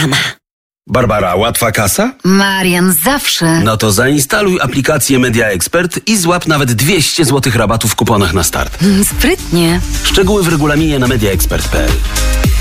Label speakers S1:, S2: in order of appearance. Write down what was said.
S1: wygrana.
S2: Barbara, łatwa kasa?
S1: Marian, zawsze.
S2: No to zainstaluj aplikację Media Expert i złap nawet 200 zł rabatu w kuponach na start.
S1: Sprytnie.
S2: Szczegóły w regulaminie na mediaexpert.pl.